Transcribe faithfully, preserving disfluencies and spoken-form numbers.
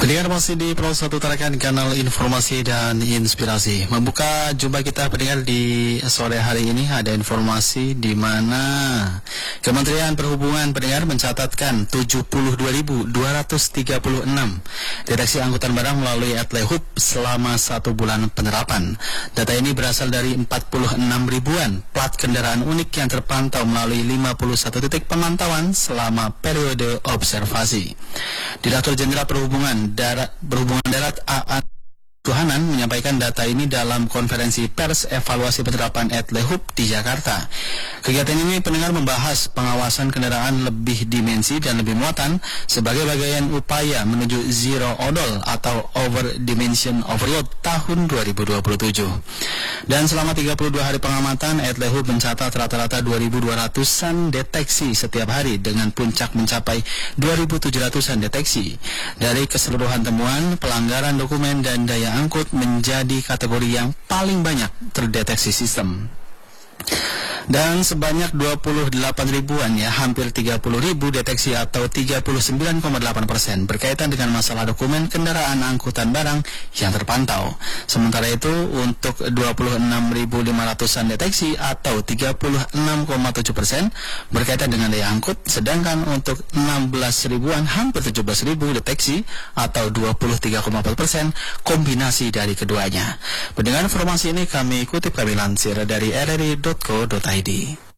Pendengar masih di Pro satu tarakan kanal informasi dan inspirasi. Membuka jumpa kita pendengar di sore hari ini ada informasi di mana Kementerian Perhubungan pendengar mencatatkan tujuh puluh dua ribu dua ratus tiga puluh enam deteksi angkutan barang melalui Adlehub selama satu bulan penerapan. Data ini berasal dari empat puluh enam ribuan plat kendaraan unik yang terpantau melalui lima puluh satu titik pemantauan selama periode observasi. Direktur Jenderal Perhubungan Darat Berhubungan Darat A A Tuhanan menyampaikan data ini dalam konferensi pers evaluasi penerapan Adlehub di Jakarta. Kegiatan ini pendengar membahas pengawasan kendaraan lebih dimensi dan lebih muatan sebagai bagian upaya menuju zero odol atau over dimension overload tahun dua ribu dua puluh tujuh. Dan selama tiga puluh dua hari pengamatan, Adlehub mencatat rata-rata dua ribu dua ratusan deteksi setiap hari dengan puncak mencapai dua ribu tujuh ratusan deteksi. Dari keseluruhan temuan, pelanggaran dokumen dan daya angkut menjadi kategori yang paling banyak terdeteksi sistem. Dan sebanyak dua puluh delapan ribuan ya, hampir tiga puluh ribu deteksi atau tiga puluh sembilan koma delapan persen berkaitan dengan masalah dokumen kendaraan angkutan barang yang terpantau. Sementara itu untuk dua puluh enam ribu lima ratusan deteksi atau tiga puluh enam koma tujuh persen berkaitan dengan daya angkut, sedangkan untuk enam belas ribuan hampir tujuh belas ribu deteksi atau dua puluh tiga koma empat persen kombinasi dari keduanya. Pendengar informasi ini kami kutip kami lansir dari r r i dot co dot i d.